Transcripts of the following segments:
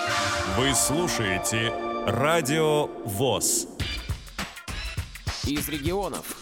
Вы слушаете Радио ВОС. Из регионов.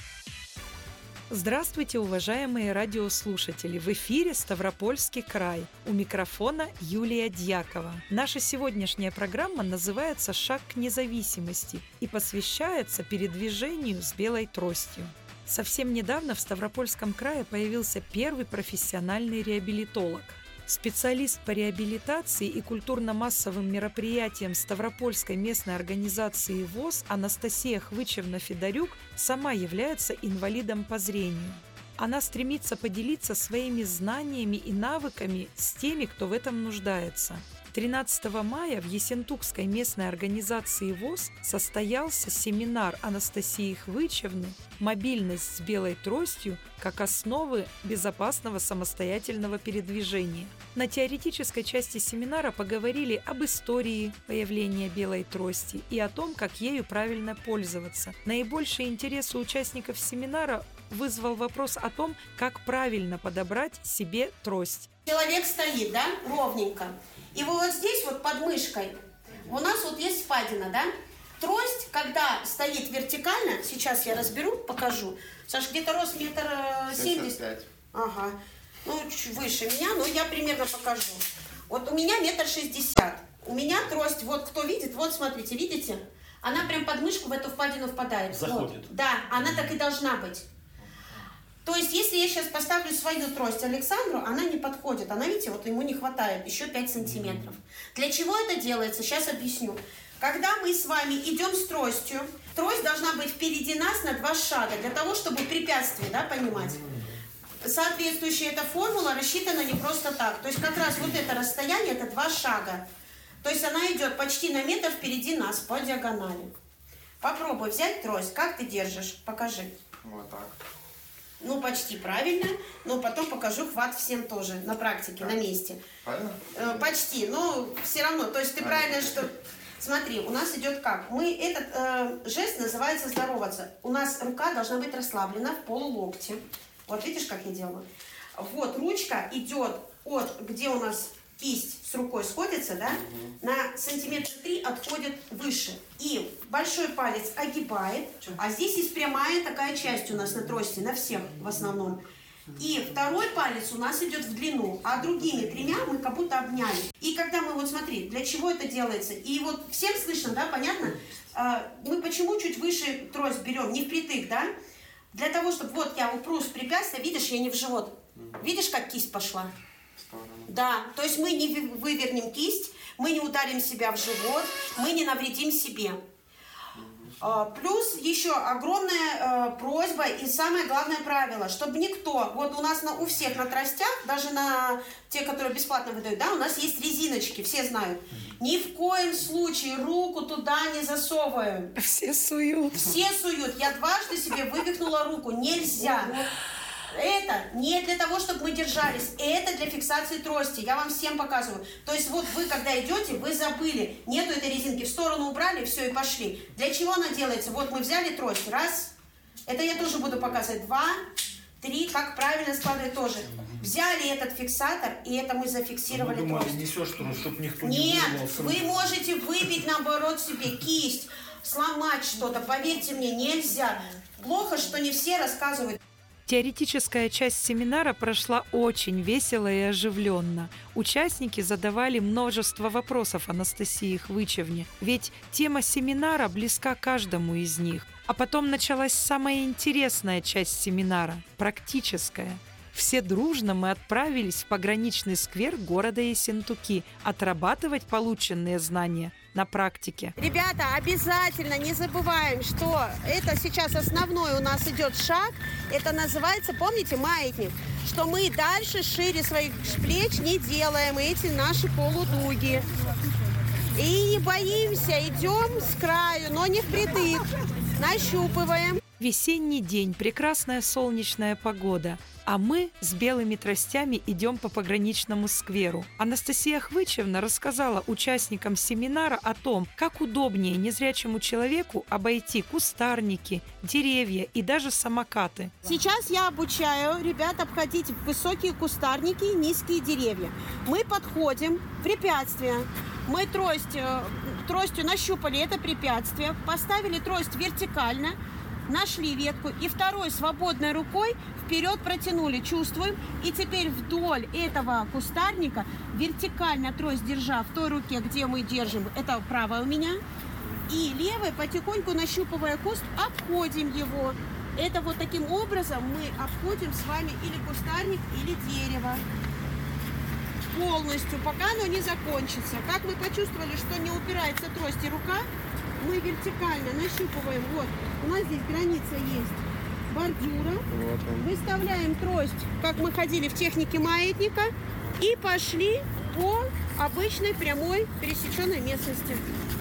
Здравствуйте, уважаемые радиослушатели! В эфире Ставропольский край. У микрофона Юлия Дьякова. Наша сегодняшняя программа называется «Шаг к независимости» и посвящается передвижению с белой тростью. Совсем недавно в Ставропольском крае появился первый профессиональный реабилитолог. Специалист по реабилитации и культурно-массовым мероприятиям Ставропольской местной организации ВОС Анастасия Хвычевна-Федорюк сама является инвалидом по зрению. Она стремится поделиться своими знаниями и навыками с теми, кто в этом нуждается. 13 мая в Ессентукской местной организации ВОС состоялся семинар Анастасии Хвычевны «Мобильность с белой тростью как основы безопасного самостоятельного передвижения». На теоретической части семинара поговорили об истории появления белой трости и о том, как ею правильно пользоваться. Наибольший интерес у участников семинара вызвал вопрос о том, как правильно подобрать себе трость. Человек стоит, да, ровненько. И вот здесь вот под мышкой у нас вот есть впадина, да? Трость, когда стоит вертикально, сейчас я разберу, покажу. Саш, где-то рост 1,70 м. Ага. Ну, чуть выше меня, но я примерно покажу. Вот у меня 1,60 м. У меня трость, вот кто видит, вот смотрите, видите? Она прям под мышку в эту впадину впадает. Заходит. Вот. Да, она так и должна быть. То есть, если я сейчас поставлю свою трость Александру, она не подходит. Она, видите, вот ему не хватает еще 5 сантиметров. Для чего это делается? Сейчас объясню. Когда мы с вами идем с тростью, трость должна быть впереди нас на 2 шага, для того, чтобы препятствие, да, понимать. Соответствующая эта формула рассчитана не просто так. То есть, как раз вот это расстояние, это 2 шага. То есть, она идет почти на метр впереди нас, по диагонали. Попробуй взять трость. Как ты держишь? Покажи. Вот так. Ну, почти правильно, но потом покажу хват всем тоже на практике, на месте. Правильно? Почти, но все равно. То есть ты правильно, что... Смотри, у нас идет как? Этот жест называется здороваться. У нас рука должна быть расслаблена в полулокте. Вот видишь, как я делаю? Вот ручка идет от, где у нас кисть с рукой сходится, да, на сантиметра 3 отходит выше. И большой палец огибает, а здесь есть прямая такая часть у нас на трости, на всех в основном. И второй палец у нас идет в длину, а другими 3 мы как будто обняли. И когда мы, вот смотри, для чего это делается? И вот всем слышно, да, понятно? Мы почему чуть выше трость берем, не впритык, да? Для того, чтобы, вот я упрусь в препятствие, видишь, я не в живот. Видишь, как кисть пошла? Да, то есть мы не вывернем кисть, мы не ударим себя в живот, мы не навредим себе. Плюс еще огромная просьба и самое главное правило, чтобы никто, вот у нас у всех на тростях, даже на те, которые бесплатно выдают, да, у нас есть резиночки, все знают. Ни в коем случае руку туда не засовываем. Все суют. Все суют. Я дважды себе вывихнула руку. Нельзя. Это не для того, чтобы мы держались, это для фиксации трости. Я вам всем показываю. То есть вот вы, когда идете, вы забыли, нету этой резинки, в сторону убрали, все, и пошли. Для чего она делается? Вот мы взяли трость, раз, это я тоже буду показывать, 2, 3, как правильно складывать тоже. Взяли этот фиксатор, и это мы зафиксировали думали, трость. несешь трость, чтобы никто Нет, не вырвал с руки. вы можете выбить, наоборот, себе кисть, сломать что-то, поверьте мне, нельзя. Плохо, что не все рассказывают. Теоретическая часть семинара прошла очень весело и оживленно. Участники задавали множество вопросов Анастасии Хвычевне, ведь тема семинара близка каждому из них. А потом началась самая интересная часть семинара – практическая. Все дружно мы отправились в пограничный сквер города Ессентуки отрабатывать полученные знания на практике. Ребята, обязательно не забываем, что это сейчас основной у нас идет шаг. Это называется, помните, маятник? Что мы дальше шире своих плеч не делаем эти наши полудуги. И не боимся, идем с краю, но не впритык. Нащупываем. Весенний день, прекрасная солнечная погода, а мы с белыми тростями идем по пограничному скверу. Анастасия Хвычевна рассказала участникам семинара о том, как удобнее незрячему человеку обойти кустарники, деревья и даже самокаты. Сейчас я обучаю ребят обходить высокие кустарники и низкие деревья. Мы подходим к препятствию. Мы тростью нащупали это препятствие, поставили трость вертикально, нашли ветку и второй свободной рукой вперед протянули, чувствуем. И теперь вдоль этого кустарника, вертикально трость держа в той руке, где мы держим, это правая у меня, и левой, потихоньку нащупывая куст, обходим его. Это вот таким образом мы обходим с вами или кустарник, или дерево. Полностью, пока оно не закончится. Как мы почувствовали, что не упирается трость и рука, мы вертикально нащупываем. Вот, у нас здесь граница есть бордюра. Вот он. Выставляем трость, как мы ходили в технике маятника, и пошли по обычной прямой пересеченной местности.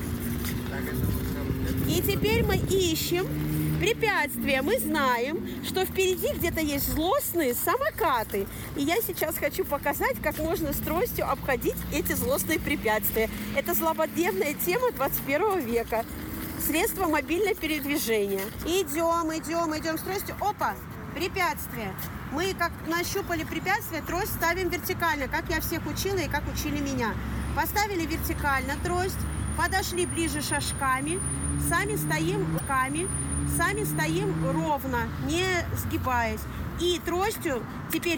И теперь мы ищем препятствия. Мы знаем, что впереди где-то есть злостные самокаты. И я сейчас хочу показать, как можно с тростью обходить эти злостные препятствия. Это злободневная тема 21 века. Средства мобильного передвижения. Идем с тростью. Опа! Препятствие. Мы как нащупали препятствие, трость ставим вертикально, как я всех учила и как учили меня. Поставили вертикально трость, подошли ближе шажками, сами стоим руками, сами стоим ровно, не сгибаясь. И тростью теперь